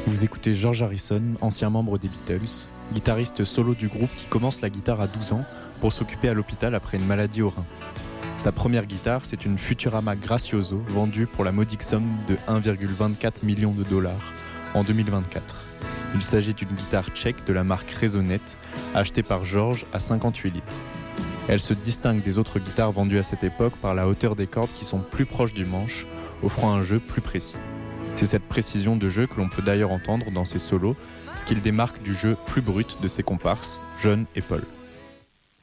Vous écoutez George Harrison, ancien membre des Beatles, guitariste solo du groupe qui commence la guitare à 12 ans pour s'occuper à l'hôpital après une maladie au rein. Sa première guitare, c'est une Futurama Gracioso vendue pour la modique somme de 1,24 million de dollars en 2024. Il s'agit d'une guitare tchèque de la marque Resonette, achetée par George à 58 livres. Elle se distingue des autres guitares vendues à cette époque par la hauteur des cordes qui sont plus proches du manche, offrant un jeu plus précis. C'est cette précision de jeu que l'on peut d'ailleurs entendre dans ses solos, ce qui le démarque du jeu plus brut de ses comparses, John et Paul.